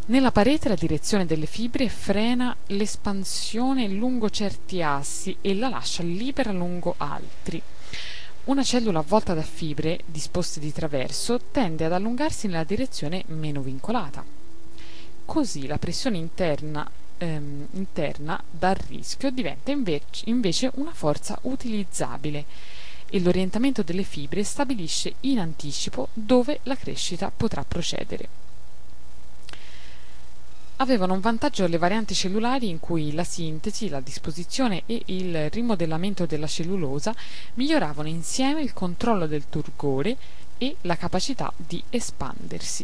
Nella parete la direzione delle fibre frena l'espansione lungo certi assi e la lascia libera lungo altri. Una cellula avvolta da fibre disposte di traverso tende ad allungarsi nella direzione meno vincolata. Così la pressione interna dal rischio diventa invece una forza utilizzabile e l'orientamento delle fibre stabilisce in anticipo dove la crescita potrà procedere. Avevano un vantaggio le varianti cellulari in cui la sintesi, la disposizione e il rimodellamento della cellulosa miglioravano insieme il controllo del turgore e la capacità di espandersi.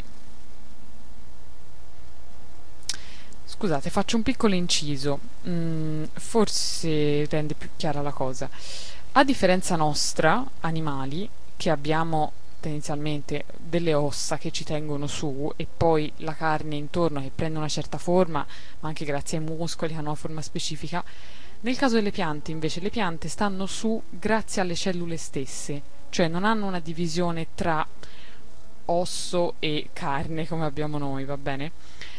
Scusate, faccio un piccolo inciso, forse rende più chiara la cosa. A differenza nostra, animali, che abbiamo tendenzialmente delle ossa che ci tengono su e poi la carne intorno che prende una certa forma, ma anche grazie ai muscoli che hanno una forma specifica, nel caso delle piante invece le piante stanno su grazie alle cellule stesse, cioè non hanno una divisione tra osso e carne come abbiamo noi, va bene?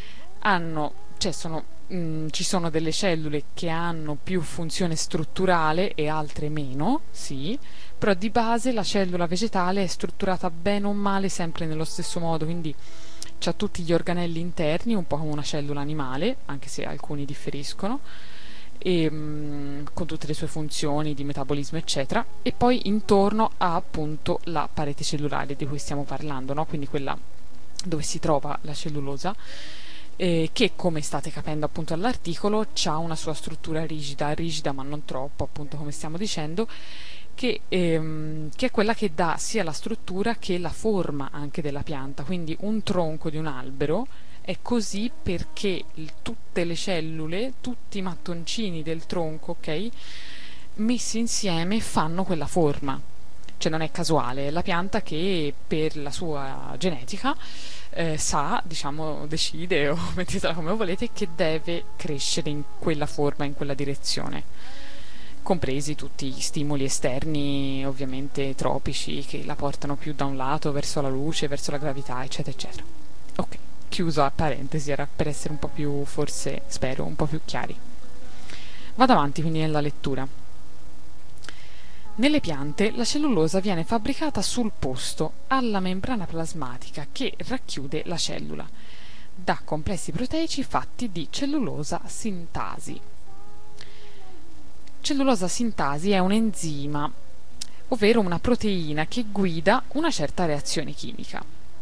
Ci sono delle cellule che hanno più funzione strutturale e altre meno, sì, però di base la cellula vegetale è strutturata bene o male sempre nello stesso modo, quindi c'ha tutti gli organelli interni, un po' come una cellula animale, anche se alcuni differiscono, con tutte le sue funzioni di metabolismo eccetera, e poi intorno ha appunto la parete cellulare di cui stiamo parlando, no? Quindi quella dove si trova la cellulosa, che come state capendo appunto dall'articolo ha una sua struttura rigida ma non troppo, appunto come stiamo dicendo, che è quella che dà sia la struttura che la forma anche della pianta. Quindi un tronco di un albero è così perché tutte le cellule, tutti i mattoncini del tronco, ok, messi insieme fanno quella forma, cioè non è casuale, è la pianta che per la sua genetica diciamo, decide, o mettetela come volete, che deve crescere in quella forma, in quella direzione, compresi tutti gli stimoli esterni, ovviamente tropici, che la portano più da un lato verso la luce, verso la gravità, eccetera, eccetera. Ok, chiusa la parentesi, era per essere un po' più, forse, spero, un po' più chiari. Vado avanti quindi nella lettura. Nelle piante la cellulosa viene fabbricata sul posto alla membrana plasmatica che racchiude la cellula, da complessi proteici fatti di cellulosa sintasi. Cellulosa sintasi è un enzima, ovvero una proteina che guida una certa reazione chimica.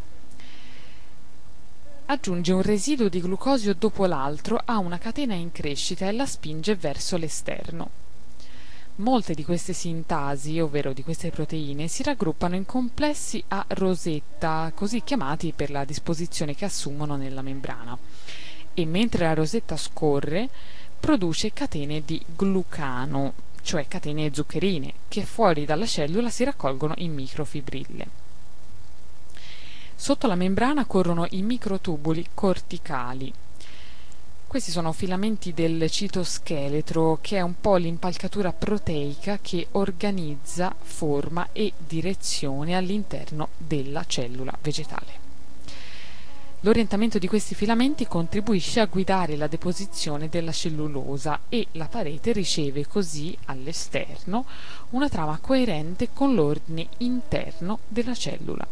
Aggiunge un residuo di glucosio dopo l'altro a una catena in crescita e la spinge verso l'esterno. Molte di queste sintasi, ovvero di queste proteine, si raggruppano in complessi a rosetta, così chiamati per la disposizione che assumono nella membrana, e mentre la rosetta scorre, produce catene di glucano, cioè catene zuccherine, che fuori dalla cellula si raccolgono in microfibrille. Sotto la membrana corrono i microtubuli corticali. Questi sono filamenti del citoscheletro, che è un po' l'impalcatura proteica che organizza forma e direzione all'interno della cellula vegetale. L'orientamento di questi filamenti contribuisce a guidare la deposizione della cellulosa e la parete riceve così all'esterno una trama coerente con l'ordine interno della cellula.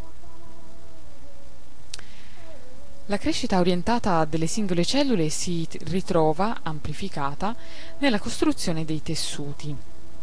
La crescita orientata delle singole cellule si ritrova amplificata nella costruzione dei tessuti.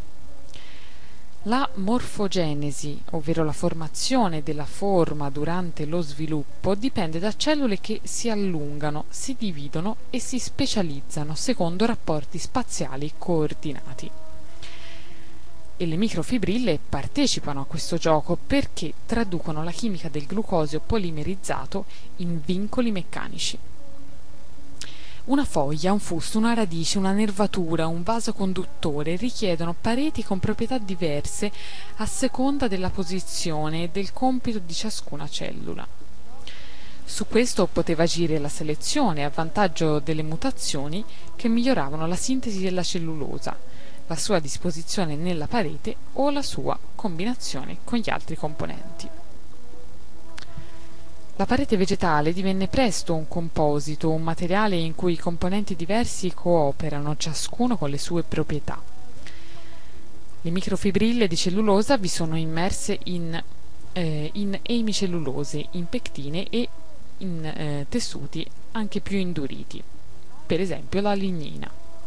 La morfogenesi, ovvero la formazione della forma durante lo sviluppo, dipende da cellule che si allungano, si dividono e si specializzano secondo rapporti spaziali coordinati. E le microfibrille partecipano a questo gioco perché traducono la chimica del glucosio polimerizzato in vincoli meccanici. Una foglia, un fusto, una radice, una nervatura, un vaso conduttore richiedono pareti con proprietà diverse a seconda della posizione e del compito di ciascuna cellula. Su questo poteva agire la selezione a vantaggio delle mutazioni che miglioravano la sintesi della cellulosa, la sua disposizione nella parete o la sua combinazione con gli altri componenti. La parete vegetale divenne presto un composito, un materiale in cui i componenti diversi cooperano, ciascuno con le sue proprietà. Le microfibrille di cellulosa vi sono immerse in emicellulose, in pectine e in tessuti anche più induriti, per esempio la lignina.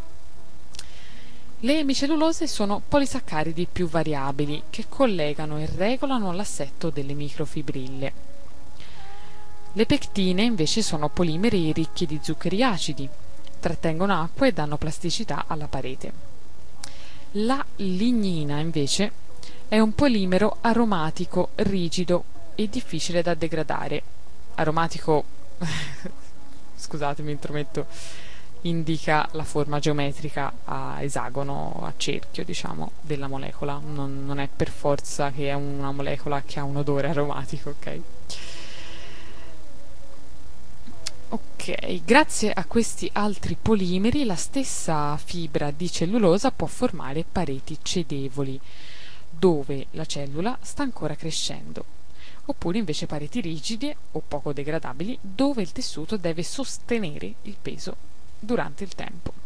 Le emicellulose sono polisaccaridi più variabili che collegano e regolano l'assetto delle microfibrille. Le pectine invece sono polimeri ricchi di zuccheri acidi, trattengono acqua e danno plasticità alla parete. La lignina invece è un polimero aromatico, rigido e difficile da degradare. Aromatico, scusatemi, intrometto, indica la forma geometrica a esagono, a cerchio, diciamo, della molecola. Non è per forza che è una molecola che ha un odore aromatico, ok? Ok, grazie a questi altri polimeri la stessa fibra di cellulosa può formare pareti cedevoli, dove la cellula sta ancora crescendo, oppure invece pareti rigide o poco degradabili, dove il tessuto deve sostenere il peso durante il tempo.